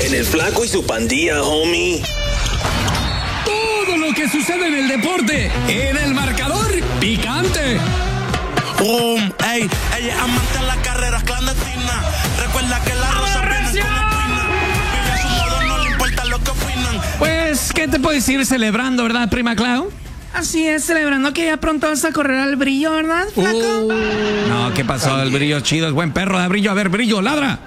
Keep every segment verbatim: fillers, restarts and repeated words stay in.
En el Flaco y su Pandilla, homie. Todo lo que sucede en el deporte, en el marcador picante. Boom, ey, ella es amante de las carreras clandestinas. Recuerda que la rosa viene con espina. Vive su modo, no le importa lo que opinan. Pues, ¿qué te puedo decir celebrando, verdad, prima Clau? Así es, celebrando que ya pronto vas a correr al Brillo, ¿verdad, Flaco? Uh, no, ¿qué pasó? El Brillo chido, es buen perro de Brillo. A ver, Brillo, ladra.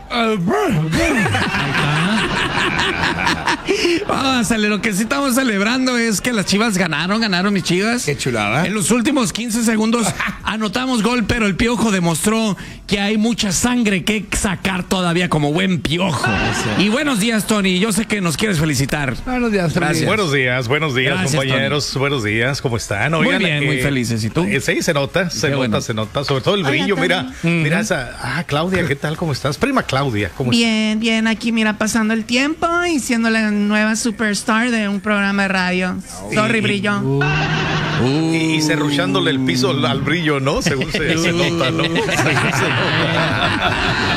Vamos, lo que sí estamos celebrando es que las Chivas ganaron, ganaron mis Chivas. Qué chulada. En los últimos quince segundos anotamos gol, pero el Piojo demostró que hay mucha sangre que sacar todavía como buen Piojo. Y buenos días, Tony. Yo sé que nos quieres felicitar. Buenos días, Gracias. Buenos días, buenos días, Gracias, compañeros. Tony. Buenos días, ¿cómo están? Oigan, muy bien, eh, muy felices. ¿Y tú? Eh, sí, se nota, se Qué nota, bueno. se nota. Sobre todo el brillo, Hola, mira, Tony. mira esa. Ah, Claudia, ¿qué tal? ¿Cómo estás? Prima Claudia, ¿cómo estás? Bien, bien, aquí mira, pasando el tiempo y siendo la nueva superstar de un programa de radio. Sorry, Y- Brillo. Uh. Y, y cerruchándole el piso al, al brillo, ¿no? Según se, se nota, ¿no? Según se nota.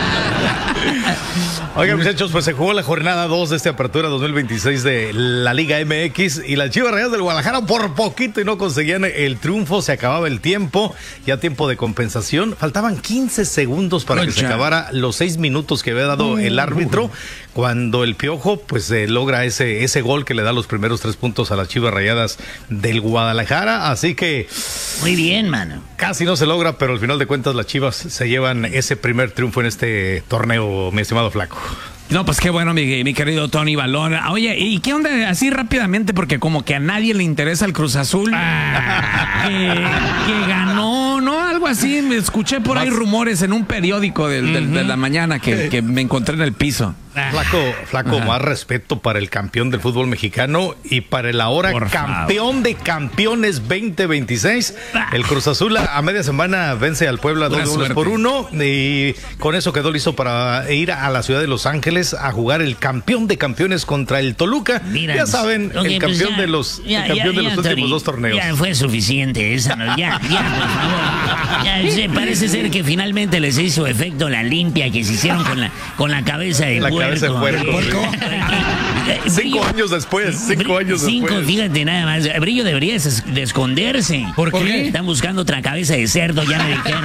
Oigan, muchachos, pues se jugó la jornada dos de esta apertura dos mil veintiséis de la Liga M X y las Chivas Rayadas del Guadalajara por poquito y no conseguían el triunfo. Se acababa el tiempo, ya tiempo de compensación. Faltaban quince segundos para que se acabara los seis minutos que había dado el árbitro. Cuando el Piojo, pues, eh, logra ese, ese gol que le da los primeros tres puntos a las Chivas Rayadas del Guadalajara. Así que Muy bien, mano. casi no se logra, pero al final de cuentas las Chivas se llevan ese primer triunfo en este torneo, mi estimado Flaco. No, pues qué bueno, mi, mi querido Tony Balón. Oye, ¿y qué onda? Así rápidamente, porque como que a nadie le interesa el Cruz Azul. Ah, que, que ganó, ¿no? Algo así. Me escuché por ahí rumores en un periódico del, del, de la mañana que, que me encontré en el piso. Flaco, flaco, Ajá. más respeto para el campeón del fútbol mexicano y para el ahora Por campeón de campeones veinte veintiséis. El Cruz Azul a, a media semana vence al Puebla Buena dos goles suerte. por uno y con eso quedó listo para ir a la ciudad de Los Ángeles a jugar el campeón de campeones contra el Toluca. Mira, ya saben, ok, el pues campeón ya, de los, ya, el campeón ya, de los ya, últimos Tony, dos torneos. Ya fue suficiente esa, ¿no? Ya, ya, por favor. Ya, sí, parece ser que finalmente les hizo efecto la limpia que se hicieron con la, con la cabeza de La puerco. cabeza de puerco, sí. Cinco Brillo- años después, cinco años Cinco, después. fíjate nada más. Brillo debería es- de esconderse. ¿Por qué? Están buscando otra cabeza de cerdo, ya me dijeron.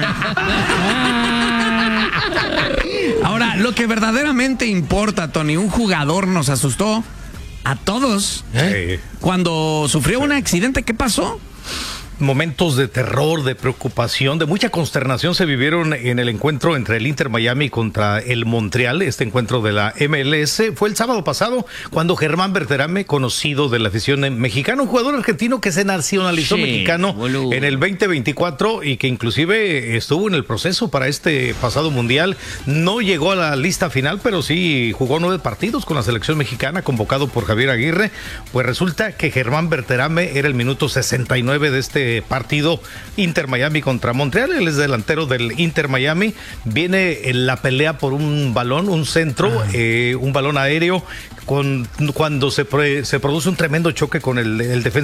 Ahora, lo que verdaderamente importa, Tony, un jugador nos asustó a todos Sí. cuando sufrió un accidente. ¿Qué pasó? Momentos de terror, de preocupación, de mucha consternación se vivieron en el encuentro entre el Inter Miami contra el Montreal. Este encuentro de la M L S fue el sábado pasado cuando Germán Berterame, conocido de la afición mexicana, un jugador argentino que se nacionalizó Sí, mexicano boludo. en el veinte veinticuatro y que inclusive estuvo en el proceso para este pasado mundial. No llegó a la lista final, pero sí jugó nueve partidos con la selección mexicana, convocado por Javier Aguirre. Pues resulta que Germán Berterame era el minuto sesenta y nueve de este partido Inter Miami contra Montreal. Él es delantero del Inter Miami. Viene en la pelea por un balón, un centro, eh, un balón aéreo, con, cuando se, pre- se produce un tremendo choque con el, el defensa